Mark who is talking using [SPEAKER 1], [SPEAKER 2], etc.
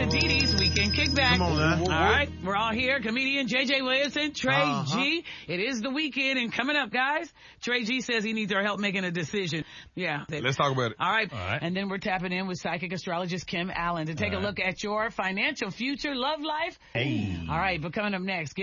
[SPEAKER 1] Dee Dee's Weekend Kickback.
[SPEAKER 2] Come on now.
[SPEAKER 1] All right, we're all here. Comedian J.J. Williamson, Trey G. It is the weekend, and coming up, guys, Trey G says he needs our help making a decision. Yeah.
[SPEAKER 3] Let's talk about it.
[SPEAKER 1] All right. And then we're tapping in with psychic astrologist Kim Allen to take a look at your financial future, love life.
[SPEAKER 2] Hey.
[SPEAKER 1] All right, but coming up next,